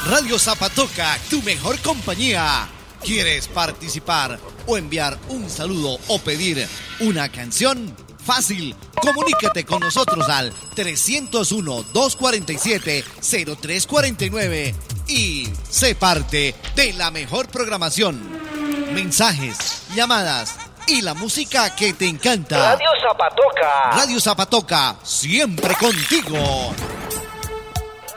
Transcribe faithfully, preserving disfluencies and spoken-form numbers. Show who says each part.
Speaker 1: Radio Zapatoca, tu mejor compañía. ¿Quieres participar o enviar un saludo o pedir una canción? Fácil, comunícate con nosotros al trescientos uno, doscientos cuarenta y siete, cero tres cuarenta y nueve y sé parte de la mejor programación. Mensajes, llamadas y la música que te encanta.
Speaker 2: Radio Zapatoca.
Speaker 1: Radio Zapatoca, siempre contigo.